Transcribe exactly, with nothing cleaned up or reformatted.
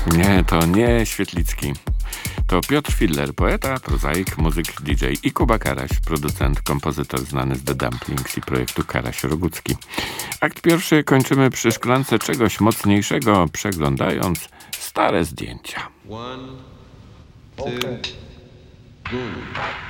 Nie, to nie Świetlicki. To Piotr Filler, poeta, prozaik, muzyk, D J i Kuba Karaś, producent, kompozytor znany z The Dumplings i projektu Karaś-Rogucki. Akt pierwszy kończymy przy szklance czegoś mocniejszego, przeglądając stare zdjęcia. One, two, boom.